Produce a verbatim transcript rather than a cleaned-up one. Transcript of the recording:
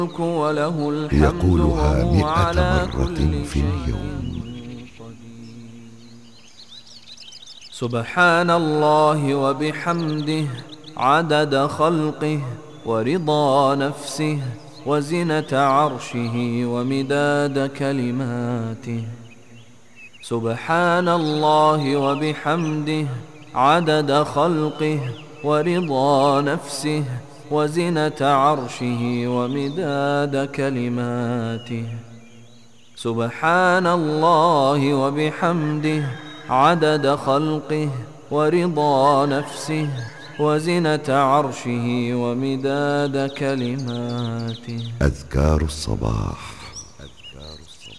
وله الحمد يقولها وهو مئة على مرة كل في شيء اليوم. قدير. سبحان الله وبحمده عدد خلقه ورضا نفسه وزنة عرشه ومداد كلماته. سبحان الله وبحمده عدد خلقه ورضا نفسه وزنة عرشه ومداد كلماته. سبحان الله وبحمده عدد خلقه ورضا نفسه وزنة عرشه ومداد كلماته. أذكار الصباح.